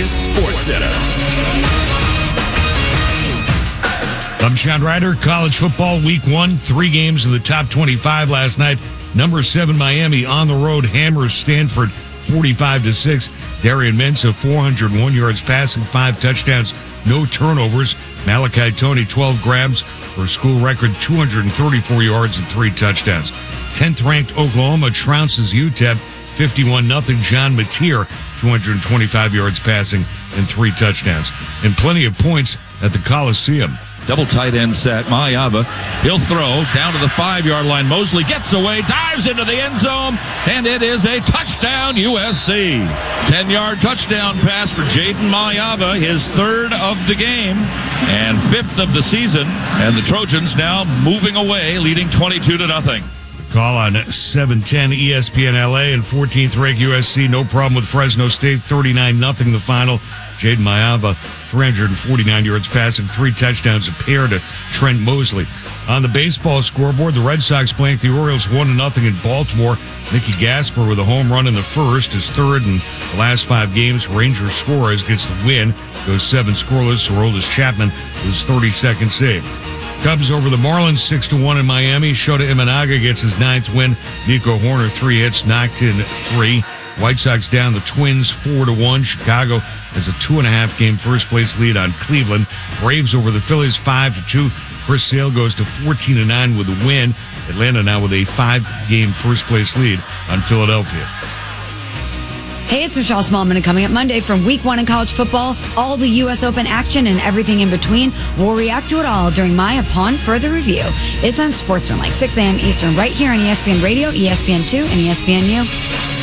is SportsCenter. I'm Chad Ryder. College football week 1, 3 games in the top 25 last night. Number 7 Miami on the road hammers Stanford 45-6. Darian Mensah 401 yards passing, 5 touchdowns, no turnovers. Malachi Toney 12 grabs for a school record 234 yards and 3 touchdowns. 10th ranked Oklahoma trounces UTEP 51-0. John Mateer 225 yards passing and 3 touchdowns. And plenty of points at the Coliseum. Double tight end set. Mayava, he'll throw down to the 5-yard line. Mosley gets away, dives into the end zone, and it is a touchdown, USC. 10-yard touchdown pass for Jaden Mayava, his 3rd of the game and 5th of the season. And the Trojans now moving away, leading 22-0. Call on 710 ESPN LA and 14th ranked USC. No problem with Fresno State. 39-0 the final. Jaden Mayava, 349 yards passing, 3 touchdowns, a pair to Trent Mosley. On the baseball scoreboard, the Red Sox blanked the Orioles 1-0 in Baltimore. Nicky Gasper with a home run in the first, his 3rd in the last 5 games. Ranger Suarez gets the win, goes 7 scoreless. Aroldis Chapman with his 32nd save. Cubs over the Marlins 6-1 in Miami. Shota Imanaga gets his 9th win. Nico Horner 3 hits, knocked in 3. White Sox down the Twins 4-1. Chicago has a 2.5 game first place lead on Cleveland. Braves over the Phillies 5-2. Chris Sale goes to 14-9 with a win. Atlanta now with a 5-game first place lead on Philadelphia. Hey, it's Michelle Smallman, and coming up Monday from week 1 in college football, all the U.S. Open action and everything in between. We'll react to it all during my Upon Further Review. It's on SportsCenter, like 6 a.m. Eastern, right here on ESPN Radio, ESPN2, and ESPNU.